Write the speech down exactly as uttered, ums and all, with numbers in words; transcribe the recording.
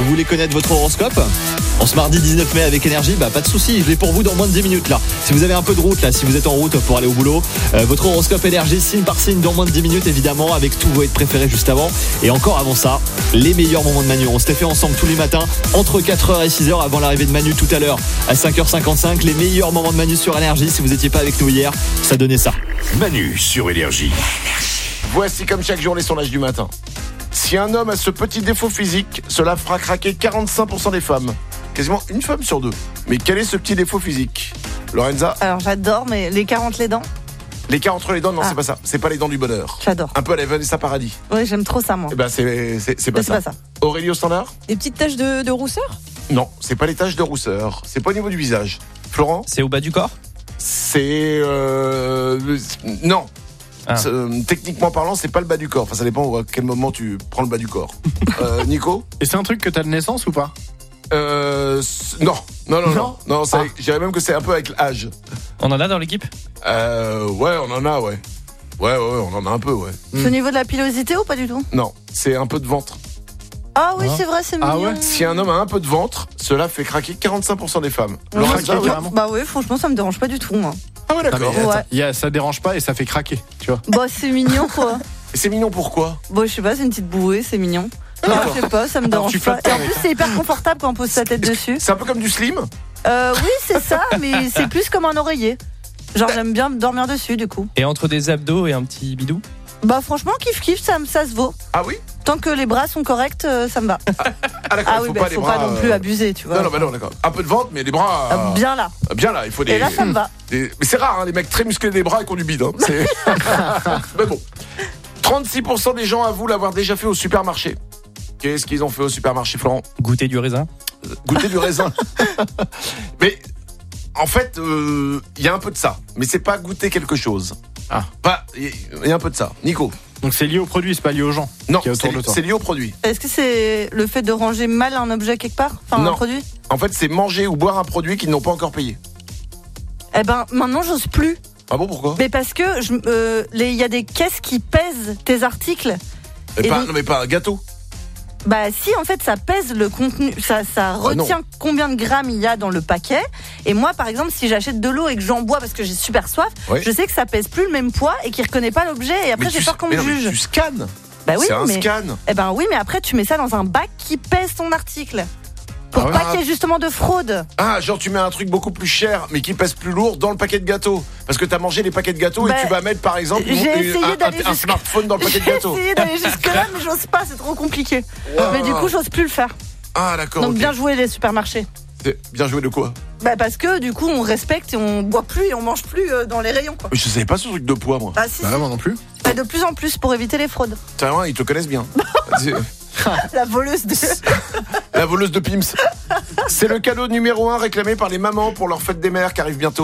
Vous voulez connaître votre horoscope ? En ce mardi dix-neuf mai avec Énergie, bah pas de soucis, je l'ai pour vous dans moins de dix minutes là. Si vous avez un peu de route là, si vous êtes en route pour aller au boulot, euh, votre horoscope Énergie, signe par signe dans moins de dix minutes évidemment, avec tous vos hits préférés juste avant. Et encore avant ça, les meilleurs moments de Manu. On s'était fait ensemble tous les matins entre quatre heures et six heures avant l'arrivée de Manu tout à l'heure à cinq heures cinquante-cinq. Les meilleurs moments de Manu sur Énergie. Si vous n'étiez pas avec nous hier, ça donnait ça. Manu sur Énergie. Voici comme chaque jour les sondages du matin. Si un homme a ce petit défaut physique, cela fera craquer quarante-cinq pour cent des femmes. Quasiment une femme sur deux. Mais quel est ce petit défaut physique ? Lorenza ? Alors j'adore, mais les quarante les dents, Les cas entre les dents, non, Ah. c'est pas ça. C'est pas les dents du bonheur. j'adore. Un peu à la Vanessa Paradis. Oui, j'aime trop ça, moi. Eh ben, c'est, c'est, c'est pas, Mais c'est ça. pas ça. Aurélie au standard ? Des petites taches de, de rousseur ? Non, c'est pas les taches de rousseur. C'est pas au niveau du visage. Florent ? C'est au bas du corps ? C'est. Euh, non. Ah. C'est, euh, techniquement parlant, c'est pas le bas du corps. Enfin, ça dépend à quel moment tu prends le bas du corps. euh, Nico ? Et c'est un truc que t'as de naissance ou pas ? Euh, non. Non, non, non. Non Non, ça, Ah. je dirais même que c'est un peu avec l'âge. On en a dans l'équipe ? Euh, ouais, on en a, ouais. Ouais, ouais, on en a un peu, ouais. C'est au niveau de la pilosité ou pas du tout ? Non, c'est un peu de ventre. Ah oui, Ah. c'est vrai, c'est Ah mignon. ouais Si un homme a un peu de ventre, cela fait craquer quarante-cinq pour cent des femmes. Ouais, Lorenza, craquer, oui. carrément. Bah oui, franchement, ça me dérange pas du tout, moi. Ah ouais, Non, d'accord. mais attends, Ouais. il y a- ça dérange pas et ça fait craquer, tu vois. Bah c'est mignon, quoi. Et c'est mignon pourquoi ? Bon, je sais pas, c'est une petite bouée, c'est mignon. Non, D'accord. je sais pas, ça me Alors, dérange tu pas. flottes Et en avec, plus, c'est hyper confortable quand on pose sa tête dessus. C'est un peu comme du slim ? Euh, oui, c'est ça, mais c'est plus comme un oreiller. Genre, j'aime bien dormir dessus, du coup. Et entre des abdos et un petit bidou ? Bah franchement, kiff kiff, ça, me- ça se vaut. Ah oui ? Tant que les bras sont corrects, euh, ça me va. Ah d'accord, Ah il oui, faut bah, pas les faut bras. pas non plus euh, abuser, tu vois. Non, non, bah non, d'accord. Un peu de ventre, mais les bras. Ah, bien là. euh, Bien là, il faut des. Et là, ça me va. des- Mais c'est rare, hein, les mecs très musclés des bras et qui ont du bide. Hein. C'est- mais bon. trente-six pour cent des gens avouent l'avoir déjà fait au supermarché. Qu'est-ce qu'ils ont fait au supermarché, Florent ? Goûter du raisin ? Goûter du raisin. Mais en fait, il euh, y a un peu de ça. Mais c'est pas goûter quelque chose. Ah. Bah, il y a un peu de ça. Nico ? Donc c'est lié au produit, c'est pas lié aux gens. Non, Qui est autour c'est de toi. c'est lié au produit. Est-ce que c'est le fait de ranger mal un objet quelque part ? Enfin, Non. un produit ? En fait, c'est manger ou boire un produit qu'ils n'ont pas encore payé. Eh ben, maintenant, j'ose plus. Ah bon, pourquoi ? Mais parce que je- euh, les- il y a des caisses qui pèsent tes articles. Mais Et pas, donc- Non, mais pas un gâteau. Bah si, en fait, ça pèse le contenu, ça, ça Ah non. retient combien de grammes il y a dans le paquet. Et moi, par exemple, si j'achète de l'eau et que j'en bois parce que j'ai super soif, Oui. je sais que ça pèse plus le même poids et qu'il reconnaît pas l'objet. Et après, Mais j'ai tu- peur qu'on mais me non, mais juge. tu scannes. Bah oui, c'est un mais scan. eh ben oui, mais après, tu mets ça dans un bac qui pèse ton article. Pour Ah ouais. pas qu'il y ait justement de fraude. Ah, genre tu mets un truc beaucoup plus cher, mais qui pèse plus lourd dans le paquet de gâteaux. Parce que t'as mangé les paquets de gâteaux Bah, et tu vas mettre par exemple j'ai une- essayé un, d'aller un- un jusque- smartphone dans le paquet de J'ai gâteaux. essayé d'aller jusque-là, mais j'ose pas, c'est trop compliqué. Wow. Mais du coup, j'ose plus le faire. Ah d'accord. Donc ok. bien joué les supermarchés. C'est- Bien joué de quoi ? Bah parce que du coup, on respecte et on boit plus et on mange plus euh, dans les rayons, quoi. Je savais pas ce truc de poids moi. Bah si, Bah si. moi non plus. Bah, de plus en plus pour éviter les fraudes. Tiens, ouais, ils te connaissent bien. C'est- La voleuse de... La voleuse de Pims. C'est le cadeau numéro un réclamé par les mamans pour leur fête des mères qui arrive bientôt.